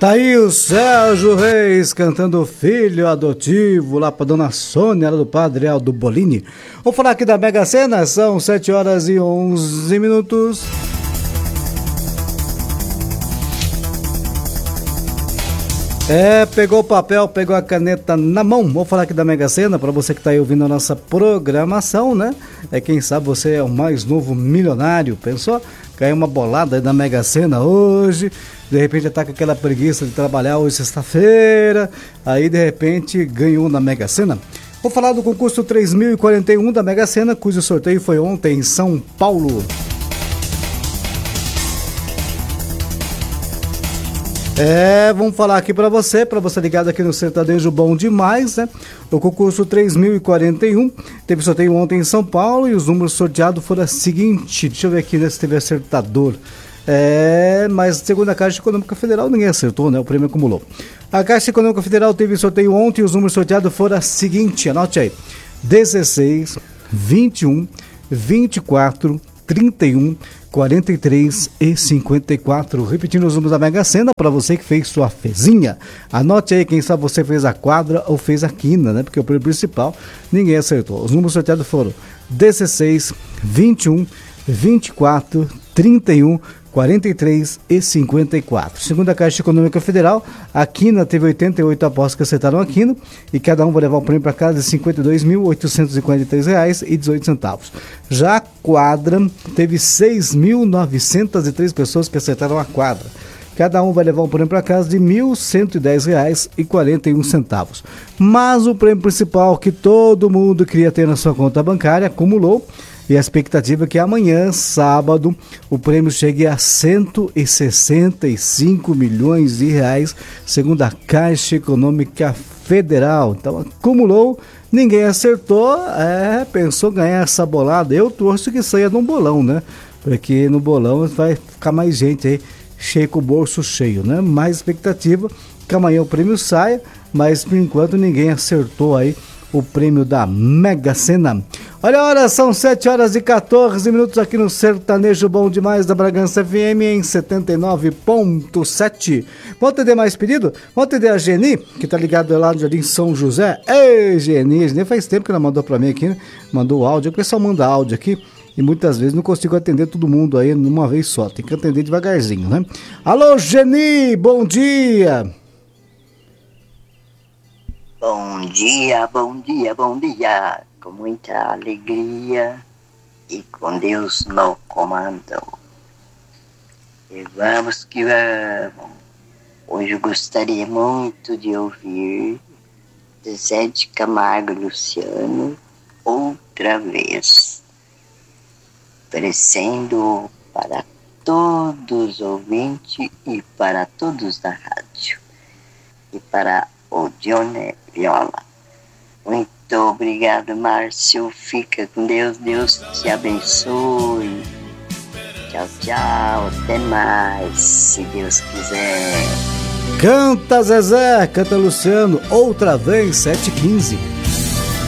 Tá aí o Sérgio Reis cantando Filho Adotivo lá pra Dona Sônia, lá do Padre Aldo Bolini. Vou falar aqui da Mega Sena, são 7h11. Pegou o papel, pegou a caneta na mão. Vou falar aqui da Mega Sena para você que tá aí ouvindo a nossa programação, né? Quem sabe você é o mais novo milionário. Pensou? Caiu uma bolada aí da Mega Sena hoje. De repente tá com aquela preguiça de trabalhar hoje, sexta-feira. Aí de repente ganhou na Mega Sena. Vou falar do concurso 3041 da Mega Sena, cujo sorteio foi ontem em São Paulo. Vamos falar aqui para você ligado aqui no Sertanejo Bom Demais, né? O concurso 3041 teve sorteio ontem em São Paulo e os números sorteados foram os seguintes. Deixa eu ver aqui, né, se teve acertador. Mas segundo a Caixa Econômica Federal ninguém acertou, né? O prêmio acumulou. A Caixa Econômica Federal teve sorteio ontem e os números sorteados foram os seguintes. Anote aí: 16, 21, 24, 31, 43 e 54. Repetindo os números da Mega Sena para você que fez sua fezinha. Anote aí, quem sabe você fez a quadra ou fez a quina, né? Porque o prêmio principal ninguém acertou. Os números sorteados foram 16, 21, 24, 31, 43 e 54. Segundo a Caixa Econômica Federal, a quina teve 88 apostas que acertaram a quina e cada um vai levar o prêmio para casa de R$ 52.843,18. Já a quadra teve 6.903 pessoas que acertaram a quadra. Cada um vai levar um prêmio para casa de R$ 1.110,41. Mas o prêmio principal que todo mundo queria ter na sua conta bancária acumulou. E a expectativa é que amanhã, sábado, o prêmio chegue a 165 milhões de reais, segundo a Caixa Econômica Federal. Então, acumulou, ninguém acertou, pensou ganhar essa bolada. Eu torço que saia num bolão, né? Porque no bolão vai ficar mais gente aí, cheio com o bolso cheio, né? Mais expectativa que amanhã o prêmio saia, mas por enquanto ninguém acertou aí o prêmio da Mega Sena. Olha a hora, são 7h14 aqui no Sertanejo Bom Demais da Bragança FM em 79.7. Vamos atender mais pedido? Vamos atender a Geni, que tá ligado lá no Jardim São José. Ei, Geni, faz tempo que ela mandou pra mim aqui, né? Mandou o áudio, o pessoal manda áudio aqui e muitas vezes não consigo atender todo mundo aí numa vez só, tem que atender devagarzinho, né? Alô, Geni, bom dia! Bom dia, bom dia, bom dia, com muita alegria e com Deus no comando. E vamos que vamos. Hoje eu gostaria muito de ouvir Zezé de Camargo e Luciano outra vez, oferecendo para todos os ouvintes e para todos da rádio e para o Dione Viola. Muito obrigado, Márcio. Fica com Deus. Deus te abençoe. Tchau, tchau. Até mais, se Deus quiser. Canta Zezé, canta Luciano, outra vez, 7h15.